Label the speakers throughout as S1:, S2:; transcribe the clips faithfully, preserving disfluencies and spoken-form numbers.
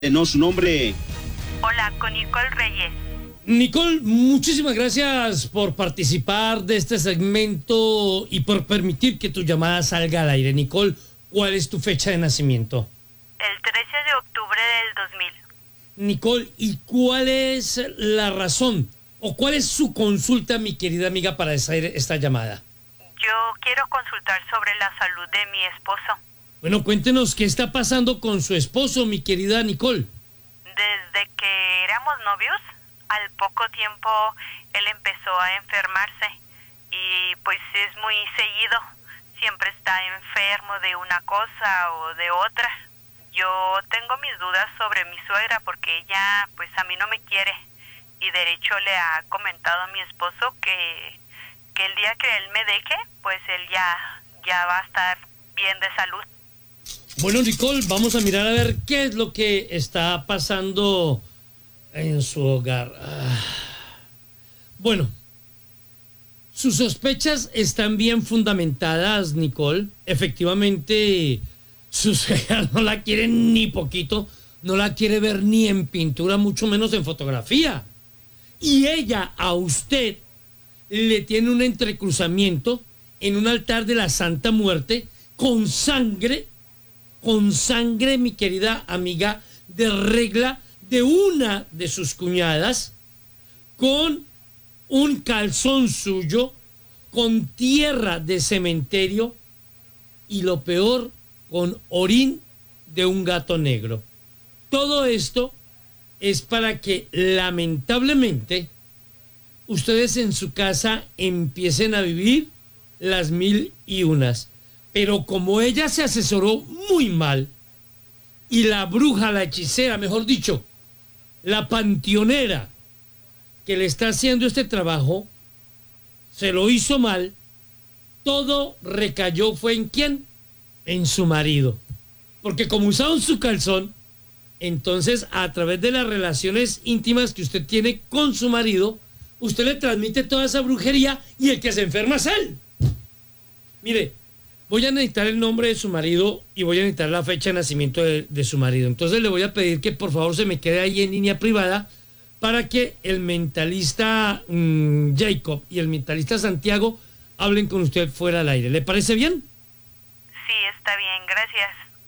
S1: No, su nombre.
S2: Hola, con Nicole Reyes.
S3: Nicole, muchísimas gracias por participar de este segmento y por permitir que tu llamada salga al aire. Nicole, ¿cuál es tu fecha de nacimiento?
S2: El trece de octubre del dos mil.
S3: Nicole, ¿y cuál es la razón o cuál es su consulta, mi querida amiga, para hacer esta llamada?
S2: Yo quiero consultar sobre la salud de mi esposo.
S3: Bueno, cuéntenos qué está pasando con su esposo, mi querida Nicole.
S2: Desde que éramos novios, al poco tiempo él empezó a enfermarse y pues es muy seguido. Siempre está enfermo de una cosa o de otra. Yo tengo mis dudas sobre mi suegra porque ella pues a mí no me quiere y de hecho le ha comentado a mi esposo que, que el día que él me deje, pues él ya, ya va a estar bien de salud.
S3: Bueno, Nicole, vamos a mirar a ver qué es lo que está pasando en su hogar. Ah. Bueno, sus sospechas están bien fundamentadas, Nicole. Efectivamente, su suegra no la quiere ni poquito, no la quiere ver ni en pintura, mucho menos en fotografía. Y ella a usted le tiene un entrecruzamiento en un altar de la Santa Muerte con sangre, con sangre, mi querida amiga, de regla de una de sus cuñadas, con un calzón suyo, con tierra de cementerio y lo peor, con orín de un gato negro. Todo esto es para que lamentablemente ustedes en su casa empiecen a vivir las mil y unas. Pero como ella se asesoró muy mal y la bruja, la hechicera, mejor dicho, la panteonera que le está haciendo este trabajo, se lo hizo mal, todo recayó fue en ¿quién? En su marido. Porque como usaron su calzón, entonces a través de las relaciones íntimas que usted tiene con su marido, usted le transmite toda esa brujería y el que se enferma es él. Mire, voy a necesitar el nombre de su marido y voy a necesitar la fecha de nacimiento de, de su marido. Entonces le voy a pedir que por favor se me quede ahí en línea privada para que el mentalista mmm, Jacob y el mentalista Santiago hablen con usted fuera del aire. ¿Le parece bien?
S2: Sí, está bien, gracias.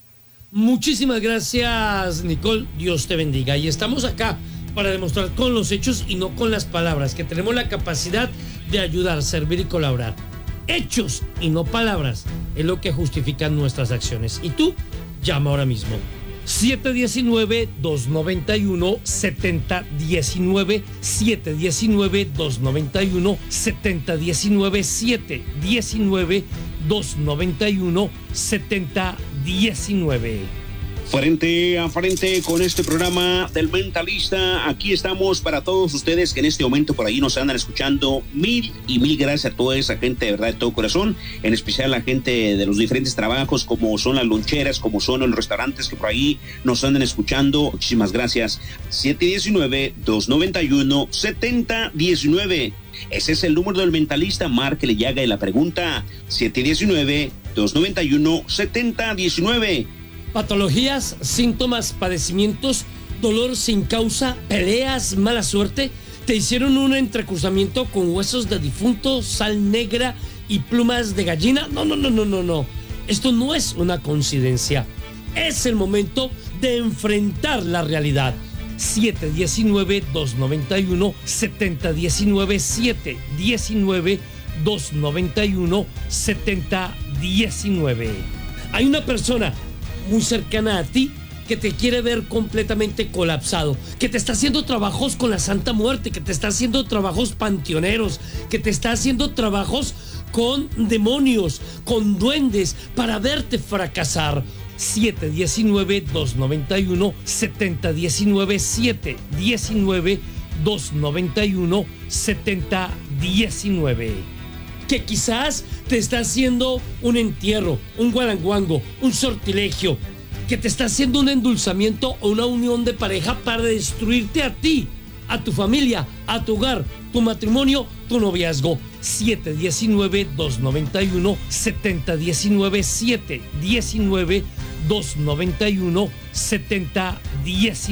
S3: Muchísimas gracias, Nicole. Dios te bendiga. Y estamos acá para demostrar con los hechos y no con las palabras que tenemos la capacidad de ayudar, servir y colaborar. Hechos y no palabras es lo que justifican nuestras acciones. Y tú, llama ahora mismo. siete uno nueve, dos nueve uno, siete cero uno nueve, siete uno nueve, dos nueve uno, siete cero uno nueve, siete uno nueve, dos nueve uno, siete cero uno nueve.
S1: Frente a frente con este programa del Mentalista, aquí estamos para todos ustedes que en este momento por ahí nos andan escuchando. Mil y mil gracias a toda esa gente de verdad de todo corazón, en especial la gente de los diferentes trabajos como son las loncheras, como son los restaurantes que por ahí nos andan escuchando. Muchísimas gracias. siete uno nueve, dos nueve uno, siete cero uno nueve. Ese es el número del Mentalista. Márquele y haga la pregunta. siete uno nueve, dos nueve uno, siete cero uno nueve.
S3: Patologías, síntomas, padecimientos, dolor sin causa, peleas, mala suerte. Te hicieron un entrecruzamiento con huesos de difunto, sal negra y plumas de gallina. No, no, no, no, no, no. Esto no es una coincidencia. Es el momento de enfrentar la realidad. siete uno nueve, dos nueve uno, siete cero uno nueve, siete uno nueve, dos nueve uno, siete cero uno nueve. Hay una persona muy cercana a ti que te quiere ver completamente colapsado, que te está haciendo trabajos con la Santa Muerte, que te está haciendo trabajos panteoneros, que te está haciendo trabajos con demonios, con duendes, para verte fracasar. siete uno nueve, dos nueve uno, siete cero uno nueve, siete uno nueve, dos nueve uno, siete cero uno nueve. Que quizás te está haciendo un entierro, un guaranguango, un sortilegio, que te está haciendo un endulzamiento o una unión de pareja para destruirte a ti, a tu familia, a tu hogar, tu matrimonio, tu noviazgo. siete uno nueve, dos nueve uno, siete cero uno nueve, siete uno nueve, dos nueve uno, siete cero uno nueve.